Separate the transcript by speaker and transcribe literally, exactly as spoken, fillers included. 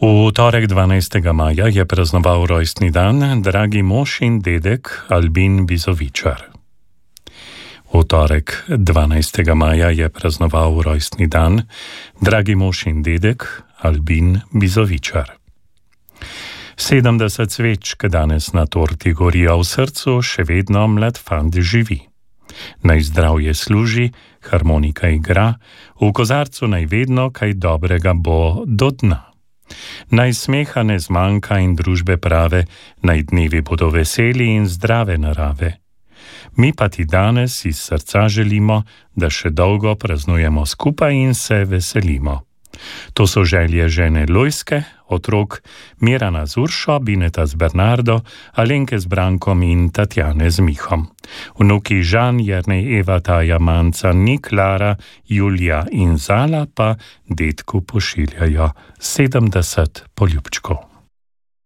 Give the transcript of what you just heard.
Speaker 1: V torek dvanajstega maja je praznoval rojstni dan dragi mož in dedek Albin Bizovičar. V torek dvanajstega maja je praznoval rojstni dan dragi mož in dedek Albin Bizovičar. Sedemdeset sveč, ki danes na torti gorijo, v srcu še vedno mlad fant živi. Naj zdravje služi, harmonika igra, v kozarcu naj vedno kaj dobrega bo do dna. Naj smeha ne zmanjka in družbe prave, naj dnevi bodo veseli in zdrave narave. Mi pa ti danes iz srca želimo, da še dolgo praznujemo skupaj in se veselimo. To so želje žene Lojske, otrok Mirana z Uršo, Bineta z Bernardo, Alenke z Brankom in Tatjane z Mihom. Vnuki Žan, Jernej, Eva, Taja, Manca, Nik, Lara, Julija in Zala pa dedku pošiljajo sedemdeset poljubčkov.